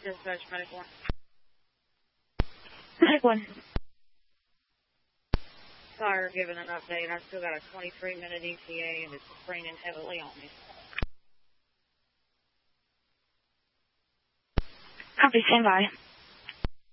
Dispatch, Medic 1. Medic 1. Fire giving an update. I've still got a 23-minute ETA and it's raining heavily on me. Copy, stand by.